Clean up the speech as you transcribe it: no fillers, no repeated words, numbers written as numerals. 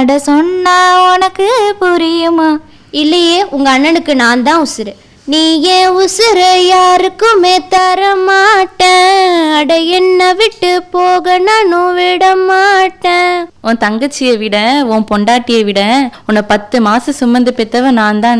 அட சொன்னா உனக்கு புரியுமா? இல்லையே, உங்க அண்ணனுக்கு நான் தான் உசுரு. நீ ஏன் உசுர யாருக்குமே தர மாட்டேன், அட என்ன விட்டு போக நானும் விட மாட்டேன். உன் தங்கச்சியை விட உன் பொண்டாட்டியை விட உன்னை 10 மாசம் சுமந்து பெத்தவ நான் தான்.